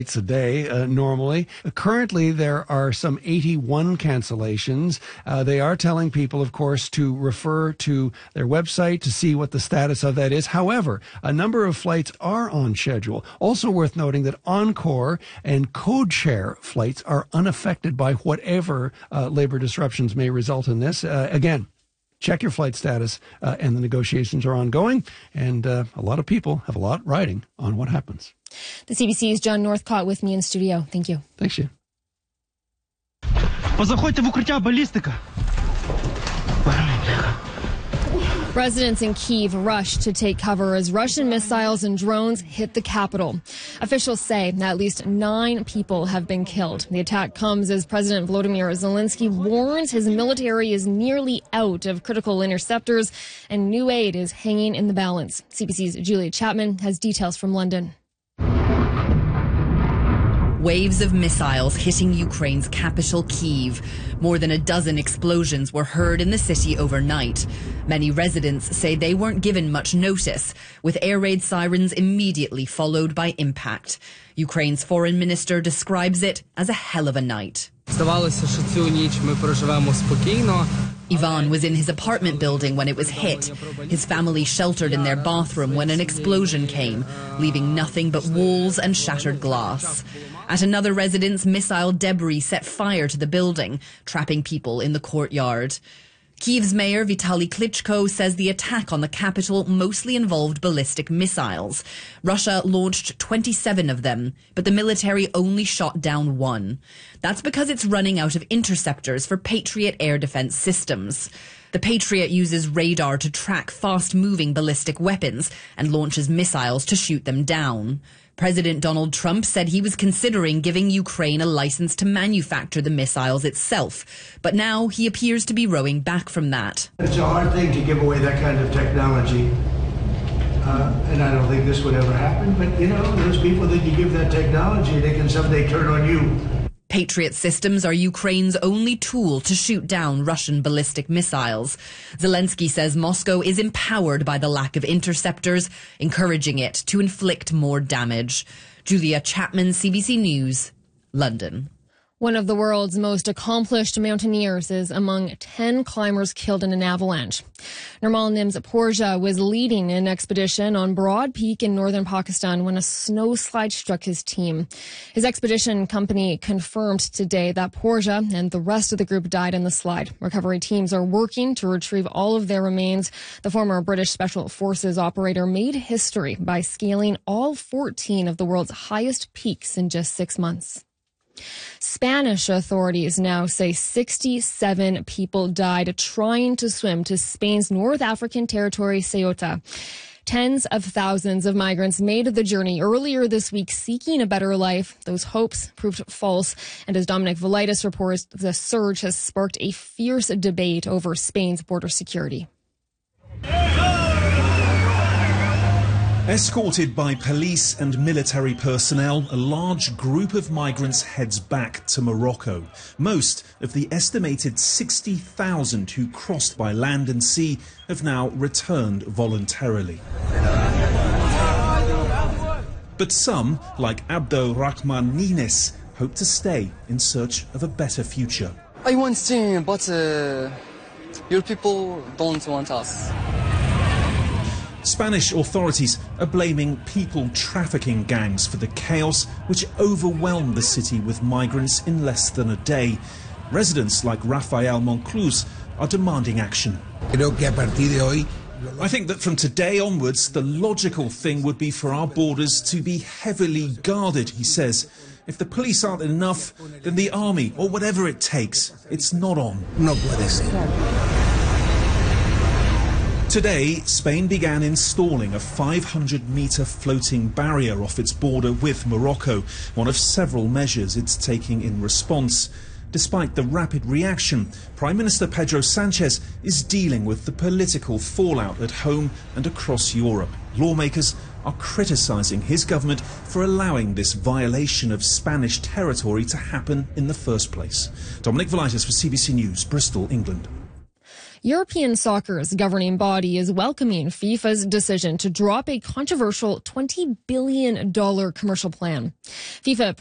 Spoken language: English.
a day normally. Currently, there are some 81 cancellations. They are telling people, of course, to refer to their website to see what the status of that is. However, a number of flights are on schedule. Also worth noting that Encore and Codeshare flights are unaffected by whatever labor disruptions may result in this. Again, check your flight status, and the negotiations are ongoing, and a lot of people have a lot riding on what happens. The CBC's John Northcott with me in studio. Thank you. Thanks, you. Позаходьте в укриття, балістика. Residents in Kyiv rushed to take cover as Russian missiles and drones hit the capital. Officials say at least 9 people have been killed. The attack comes as President Volodymyr Zelensky warns his military is nearly out of critical interceptors and new aid is hanging in the balance. CBC's Julia Chapman has details from London. Waves of missiles hitting Ukraine's capital, Kyiv. More than a dozen explosions were heard in the city overnight. Many residents say they weren't given much notice, with air raid sirens immediately followed by impact. Ukraine's foreign minister describes it as a hell of a night. Ivan was in his apartment building when it was hit. His family sheltered in their bathroom when an explosion came, leaving nothing but walls and shattered glass. At another residence, missile debris set fire to the building, trapping people in the courtyard. Kyiv's mayor Vitaly Klitschko says the attack on the capital mostly involved ballistic missiles. Russia launched 27 of them, but the military only shot down 1. That's because it's running out of interceptors for Patriot air defense systems. The Patriot uses radar to track fast-moving ballistic weapons and launches missiles to shoot them down. President Donald Trump said he was considering giving Ukraine a license to manufacture the missiles itself, but now he appears to be rowing back from that. It's a hard thing to give away that kind of technology, and I don't think this would ever happen, but you know, those people that you give that technology, they can someday turn on you. Patriot systems are Ukraine's only tool to shoot down Russian ballistic missiles. Zelensky says Moscow is empowered by the lack of interceptors, encouraging it to inflict more damage. Julia Chapman, CBC News, London. One of the world's most accomplished mountaineers is among 10 climbers killed in an avalanche. Nirmal Nimz-Porja was leading an expedition on Broad Peak in northern Pakistan when a snowslide struck his team. His expedition company confirmed today that Porja and the rest of the group died in the slide. Recovery teams are working to retrieve all of their remains. The former British Special Forces operator made history by scaling all 14 of the world's highest peaks in just 6 months. Spanish authorities now say 67 people died trying to swim to Spain's North African territory, Ceuta. Tens of thousands of migrants made the journey earlier this week seeking a better life. Those hopes proved false. And as Dominic Velitis reports, the surge has sparked a fierce debate over Spain's border security. Escorted by police and military personnel, a large group of migrants heads back to Morocco. Most of the estimated 60,000 who crossed by land and sea have now returned voluntarily. But some, like Abdo Rahman Nines, hope to stay in search of a better future. I want to stay, but your people don't want us. Spanish authorities are blaming people trafficking gangs for the chaos which overwhelmed the city with migrants in less than a day. Residents like Rafael Monclús are demanding action. I think that from today onwards, the logical thing would be for our borders to be heavily guarded, he says. If the police aren't enough, then the army, or whatever it takes, it's not on. No puede ser. Today, Spain began installing a 500-metre floating barrier off its border with Morocco, one of several measures it's taking in response. Despite the rapid reaction, Prime Minister Pedro Sanchez is dealing with the political fallout at home and across Europe. Lawmakers are criticising his government for allowing this violation of Spanish territory to happen in the first place. Dominic Velitis for CBC News, Bristol, England. European soccer's governing body is welcoming FIFA's decision to drop a controversial $20 billion commercial plan. FIFA